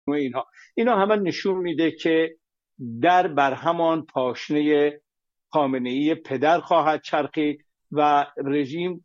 اینا همه نشون میده که بر همان پاشنه خامنه‌ای پدر خواهد چرخید و رژیم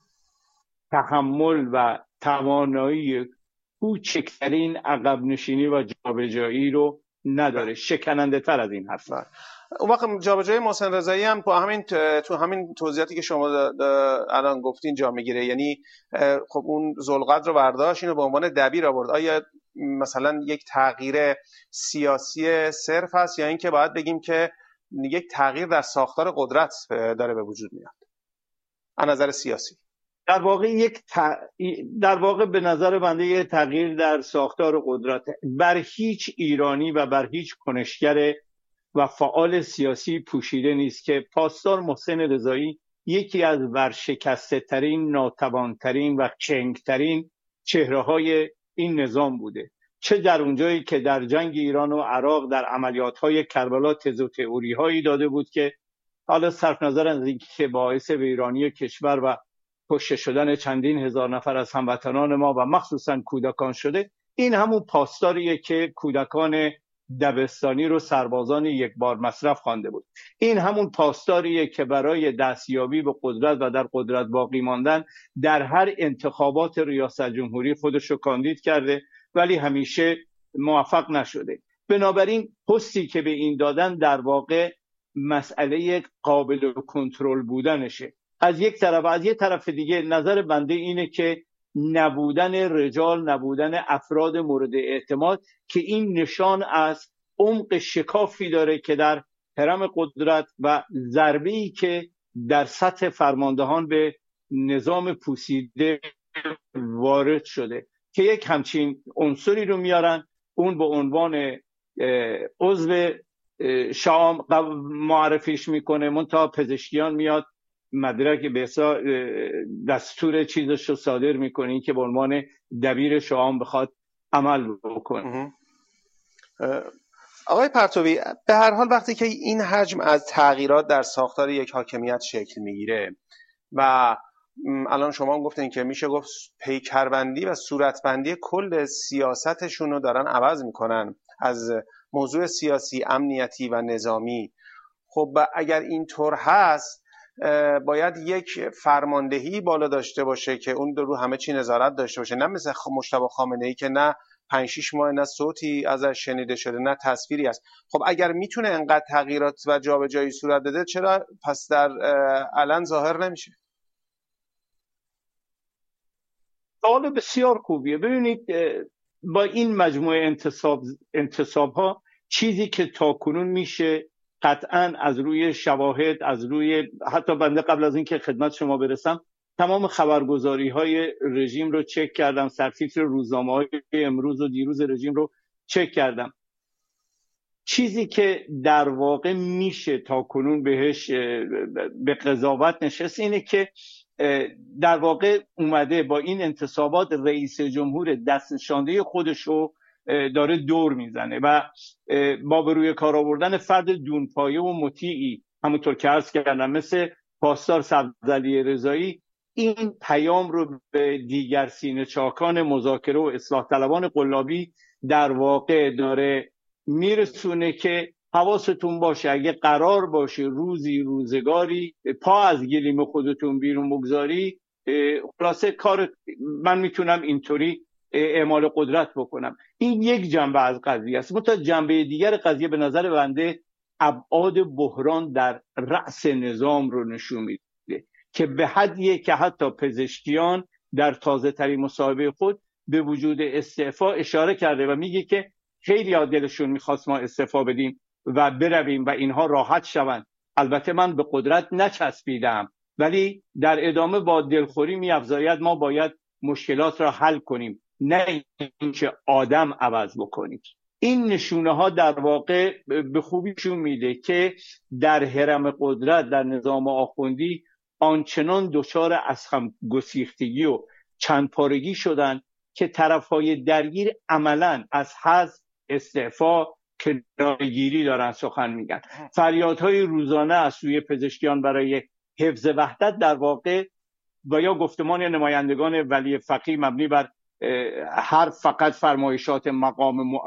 تحمل و توانایی کوچکترین عقب نشینی و جابجایی رو نداره. شکننده تر از این هست. اون وقت جابجایی محسن رضایی هم تو همین توضیحاتی که شما الان گفتین جا میگیره. یعنی خب اون ذوالقدر رو برداشت، اینو به عنوان دبیر آورد. آیا مثلا یک تغییر سیاسی صرف هست یا اینکه باید بگیم که یک تغییر در ساختار قدرت داره به وجود میاد از نظر سیاسی؟ در واقع به نظر بنده یه تغییر در ساختار قدرت بر هیچ ایرانی و بر هیچ کنشگر و فعال سیاسی پوشیده نیست که پاسدار محسن رضایی یکی از ورشکسته ترین، ناتوانترین و چنگترین چهره های این نظام بوده. چه در اونجایی که در جنگ ایران و عراق در عملیات های کربلا تز و تئوری هایی داده بود که حالا صرف نظر از اینکه باعث ویرانی کشور و کشته شدن چندین هزار نفر از هموطنان ما و مخصوصا کودکان شده، این همون پاسداریه که کودکان دبستانی رو سربازان یک بار مصرف خوانده بود. این همون پاسداریه که برای دستیابی به قدرت و در قدرت باقی ماندن در هر انتخابات ریاست جمهوری خودش رو کاندید کرده ولی همیشه موفق نشده. بنابراین پستی که به این دادن در واقع مسئله قابل کنترل بودنشه از یک طرف. از یک طرف دیگه نظر بنده اینه که نبودن رجال، نبودن افراد مورد اعتماد که این نشان از عمق شکافی داره که در حرم قدرت و ضربه‌ای که در سطح فرماندهان به نظام پوسیده وارد شده که یک همچین عنصری رو میارن، اون به عنوان عضو شام معرفیش میکنه، منتها پزشکیان میاد مدرک به حساب دستور چیزش رو صادر میکنه این که به عنوان دبیر شام بخواد عمل بکنه. آقای پرتوی، به هر حال وقتی که این حجم از تغییرات در ساختار یک حاکمیت شکل میگیره و الان شما هم گفتین که میشه گفت پیکربندی و صورتبندی کل سیاستشون رو دارن عوض میکنن از موضوع سیاسی، امنیتی و نظامی، خب اگر اینطور هست باید یک فرماندهی بالا داشته باشه که اون رو همه چی نظارت داشته باشه، نه مثل مجتبی خامنه‌ای که نه 5-6 ماه نه صوتی ازش شنیده شده نه تصویری است. خب اگر میتونه انقدر تغییرات و جابجایی صورت بده چرا پس در علن ظاهر نمیشه؟ سوال بسیار خوبیه. ببینید با این مجموعه انتصاب ها چیزی که تاکنون میشه قطعا از روی شواهد، از روی حتی بنده قبل از اینکه خدمت شما برسم تمام خبرگزاری های رژیم رو چک کردم، سرتیتر روزنامه های امروز و دیروز رژیم رو چک کردم. چیزی که در واقع میشه تاکنون بهش به قضاوت نشست اینه که در واقع اومده با این انتصابات رئیس جمهور دست نشانده خودش رو داره دور میزنه و با به روی کار آوردن فرد دونپایه و مطیعی همونطور که عرض کردم مثل پاسدار سبزعلی رضایی این پیام رو به دیگر سینه چاکان مذاکره و اصلاح طلبان قلابی در واقع داره میرسونه که حواستون باشه اگه قرار باشه روزگاری پا از گلیم خودتون بیرون بگذاری خلاصه کار من میتونم اینطوری اعمال قدرت بکنم. این یک جنبه از قضیه است. منتها جنبه دیگر قضیه به نظر بنده ابعاد بحران در رأس نظام رو نشون میده که به حدیه که حتی پزشکیان در تازه ترین مصاحبه خود به وجود استعفا اشاره کرده و میگه که خیلی دلشون میخواست ما استعفا بدیم و برویم و اینها راحت شوند. البته من به قدرت نچسبیدم ولی در ادامه با دلخوری می‌افزاید ما باید مشکلات را حل کنیم نه اینکه آدم عوض بکنیم. این نشونه ها در واقع به خوبیشون میده که در حرم قدرت در نظام آخوندی آنچنان دچار از هم گسیختگی و چند پارگی شدن که طرفهای درگیر عملاً از حذف، استعفا، کناره‌گیری دارن سخن میگن. فریادهای روزانه از سوی پزشکیان برای حفظ وحدت در واقع و یا گفتمان نمایندگان ولی فقیه مبنی بر هر فقط فرمایشات مقام